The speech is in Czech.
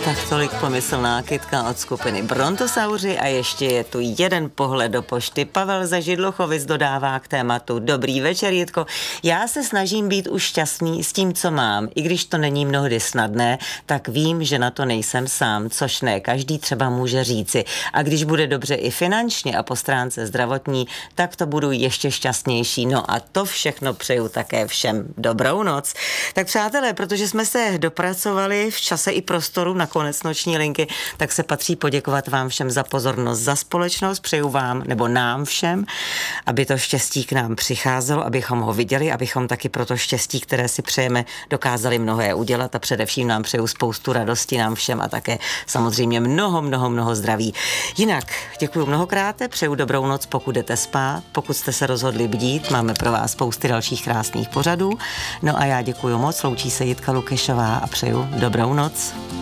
Tak tolik pomyslná kytka od skupiny Brontosauři a ještě je tu jeden pohled do pošty. Pavel ze Židluchovic dodává k tématu: Dobrý večer, Jitko. Já se snažím být už šťastný s tím, co mám. I když to není mnohdy snadné, tak vím, že na to nejsem sám, což ne každý třeba může říci. A když bude dobře i finančně a po stránce zdravotní, tak to budu ještě šťastnější. No a to všechno přeju také všem. Dobrou noc. Tak přátelé, protože jsme se dopracovali v čase i prostoru na konec noční linky, tak se patří poděkovat vám všem za pozornost, za společnost. Přeju vám, nebo nám všem, aby to štěstí k nám přicházelo, abychom ho viděli, abychom taky pro to štěstí, které si přejeme, dokázali mnohé udělat a především nám přeju spoustu radosti nám všem a také samozřejmě mnoho zdraví. Jinak děkuji mnohokrát, přeju dobrou noc, pokud jdete spát, pokud jste se rozhodli bdít, máme pro vás spousty dalších krásných pořadů. No a já děkuji moc, loučí se Jitka Lukešová a přeju dobrou noc.